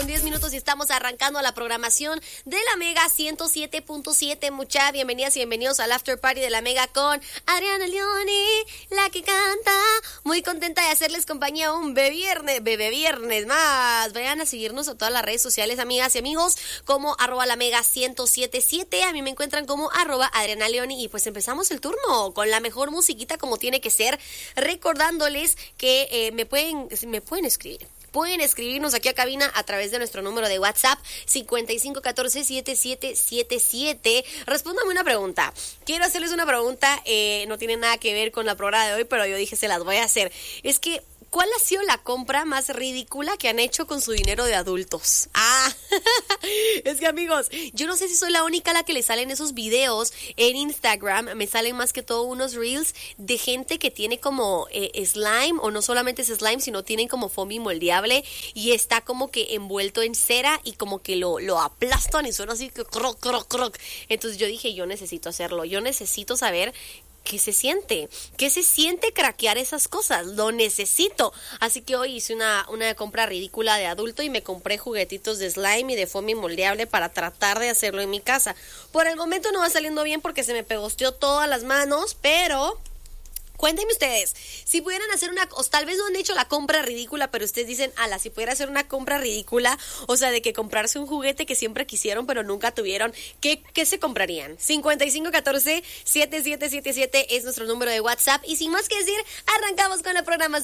8:10 y estamos arrancando la programación de la Mega 107.7. Mucha bienvenidas y bienvenidos al After Party de la Mega con Adriana Leoni, la que canta. Muy contenta de hacerles compañía un bebé viernes más. Vayan a seguirnos a todas las redes sociales, amigas y amigos, como @la Mega 107.7. A mí me encuentran como @Adriana Leoni y pues empezamos el turno con la mejor musiquita como tiene que ser, recordándoles que me pueden escribir. Pueden escribirnos aquí a cabina a través de nuestro número de WhatsApp 5514-7777. Respóndame una pregunta. Quiero hacerles una pregunta, no tiene nada que ver con la programa de hoy, pero yo dije se las voy a hacer. Es que, ¿cuál ha sido la compra más ridícula que han hecho con su dinero de adultos? Es que, amigos, yo no sé si soy la única a la que le salen esos videos en Instagram. Me salen más que todo unos reels de gente que tiene como slime, o no solamente es slime, sino tienen como foamy moldeable y está como que envuelto en cera y como que lo aplastan y suena así que croc, croc, croc. Entonces yo dije, yo necesito hacerlo, yo necesito saber ¿qué se siente? ¿Qué se siente craquear esas cosas? Lo necesito. Así que hoy hice una compra ridícula de adulto y me compré juguetitos de slime y de foamy moldeable para tratar de hacerlo en mi casa. Por el momento no va saliendo bien porque se me pegosteó todas las manos, pero cuéntenme ustedes, si pudieran hacer o tal vez no han hecho la compra ridícula, pero ustedes dicen, si pudiera hacer una compra ridícula, o sea, de que comprarse un juguete que siempre quisieron, pero nunca tuvieron, ¿qué se comprarían? 5514-7777 es nuestro número de WhatsApp, y sin más que decir, arrancamos con la programación